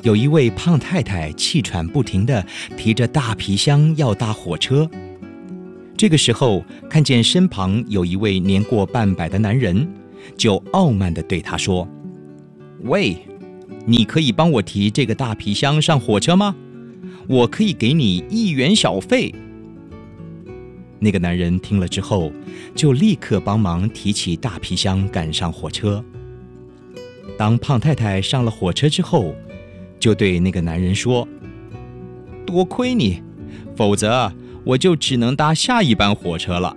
有一位胖太太气喘不停地提着大皮箱要搭火车。这个时候，看见身旁有一位年过半百的男人，就傲慢地对他说：“喂，你可以帮我提这个大皮箱上火车吗？我可以给你1元小费。”那个男人听了之后，就立刻帮忙提起大皮箱赶上火车。当胖太太上了火车之后，就对那个男人说：“多亏你，否则我就只能搭下一班火车了。”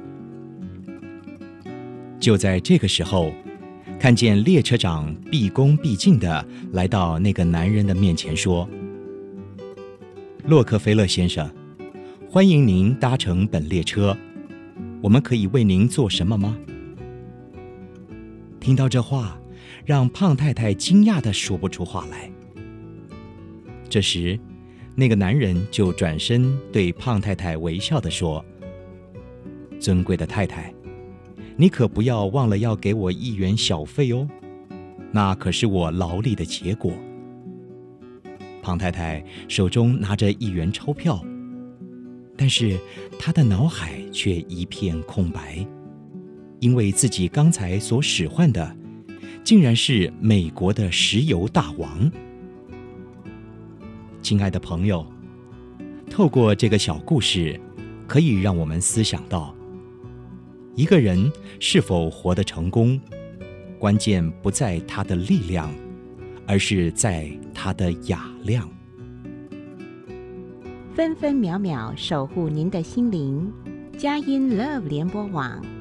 就在这个时候，看见列车长毕恭毕敬地来到那个男人的面前说：“洛克菲勒先生，欢迎您搭乘本列车，我们可以为您做什么吗？”听到这话，让胖太太惊讶地说不出话来。这时，那个男人就转身对胖太太微笑地说：“尊贵的太太，你可不要忘了要给我1元小费哦，那可是我劳力的结果。”胖太太手中拿着1元钞票，但是她的脑海却一片空白，因为自己刚才所使唤的竟然是美国的石油大王。亲爱的朋友，透过这个小故事，可以让我们思想到，一个人是否活得成功，关键不在他的力量，而是在他的雅量。 分分秒秒守护您的心灵，佳音 Love 联播网